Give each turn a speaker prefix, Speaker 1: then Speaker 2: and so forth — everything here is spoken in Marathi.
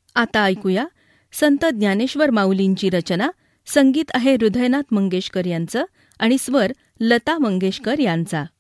Speaker 1: आता ऐकूया संत ज्ञानेश्वर माऊलींची रचना. संगीत आहे हृदयनाथ मंगेशकर यांचं आणि स्वर लता मंगेशकर यांचा.